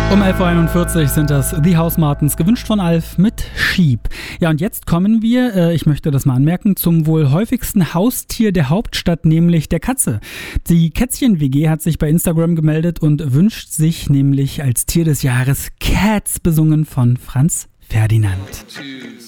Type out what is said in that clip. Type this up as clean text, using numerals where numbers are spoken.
Um 11.41 Uhr sind das The House Martins, gewünscht von Alf mit Sheep. Ja, und jetzt kommen wir, ich möchte das mal anmerken, zum wohl häufigsten Haustier der Hauptstadt, nämlich der Katze. Die Kätzchen-WG hat sich bei Instagram gemeldet und wünscht sich nämlich als Tier des Jahres Cats, besungen von Franz Ferdinand.